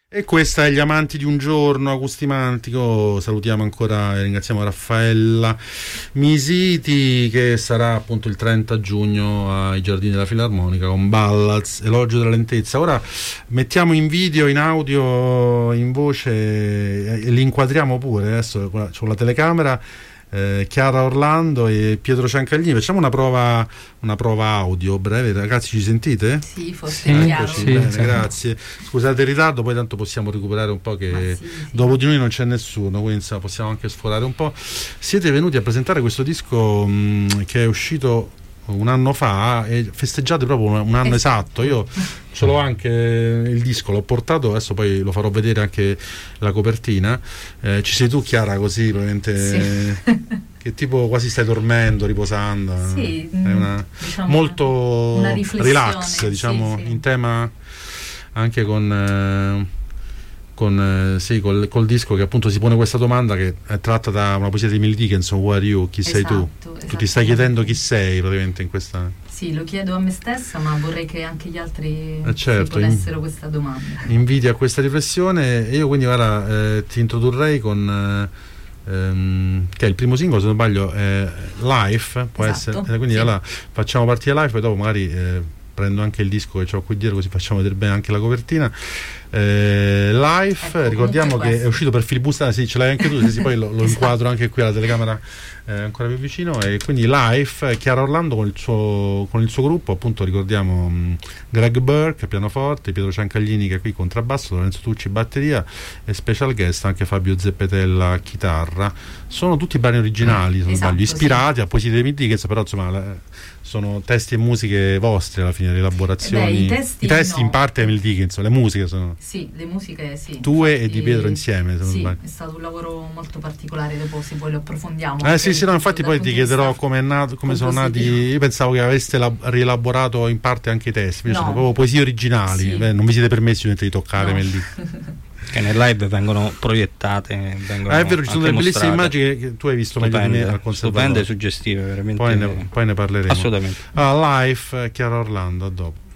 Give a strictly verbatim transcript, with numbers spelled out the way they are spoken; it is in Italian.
E questa è Gli amanti di un giorno, Acustimantico. Salutiamo ancora e ringraziamo Raffaella Misiti, che sarà appunto il trenta giugno ai Giardini della Filarmonica con Ballads, Elogio della lentezza. Ora mettiamo in video, in audio, in voce e li inquadriamo pure adesso con la telecamera. Eh, Chiara Orlando e Pietro Ciancaglini. Facciamo una prova una prova audio breve, ragazzi, ci sentite? Sì, forse sì, è chiaro. sì, bene, sì. Grazie, scusate il ritardo, poi tanto possiamo recuperare un po' che sì, sì. Dopo di noi non c'è nessuno, quindi insomma, possiamo anche sforare un po'. Siete venuti a presentare questo disco mh, che è uscito un anno fa e festeggiate proprio un, un anno esatto. Io ce l'ho anche il disco, l'ho portato, adesso poi lo farò vedere anche la copertina. Eh, ci sei tu, Chiara, così probabilmente sì. Che tipo quasi stai dormendo, riposando. Sì, è una, diciamo molto una relax, diciamo, sì, sì. In tema anche con eh, con eh, sì, col, col disco che appunto si pone questa domanda che è tratta da una poesia di Emily Dickinson, Who are you? Chi esatto, sei tu? Tu ti stai chiedendo chi sei praticamente in questa. Sì, lo chiedo a me stessa, ma vorrei che anche gli altri eh certo, si ponessero in, questa domanda. Inviti a questa riflessione. E io quindi ora eh, ti introdurrei con eh, ehm, che è il primo singolo, se non sbaglio, eh, Life, può esatto, essere, eh, quindi sì. Allora facciamo partire Life e dopo magari eh, prendo anche il disco che ho qui dietro, così facciamo vedere bene anche la copertina. Eh, Life, ecco, ricordiamo che questo è uscito per Filibustana, sì, ce l'hai anche tu, sì, poi lo, lo inquadro anche qui alla telecamera eh, ancora più vicino. E quindi Life, Chiara Orlando con il suo, con il suo gruppo, appunto ricordiamo um, Greg Burke pianoforte, Pietro Ciancaglini che è qui contrabbasso, Lorenzo Tucci batteria e special guest anche Fabio Zeppetella chitarra. Sono tutti brani originali, se non esatto, sbaglio, ispirati sì. a poesie di Emily Dickinson, però insomma la, sono testi e musiche vostre alla fine, le elaborazioni. Beh, i testi, I testi no. in parte Emily Dickinson, le musiche sono sì, le musiche sì. tue infatti, e di Pietro insieme, se non sì, sbaglio. è stato un lavoro molto particolare, dopo se poi lo approfondiamo. Eh sì, sì, no, infatti poi ti chiederò come è nato, come sono nati. Io pensavo che aveste la, rielaborato in parte anche i testi, invece no. Sono proprio poesie originali, sì. Beh, non vi siete permessi di toccare Emily Dickinson. Che nel live vengono proiettate, vengono ah, è vero, ci sono delle bellissime mostrate. immagini che tu hai visto stupende, meglio di me al stupende e suggestive, veramente. Poi ne, poi ne parleremo. Assolutamente. Ah, Life, Chiara Orlando, a dopo.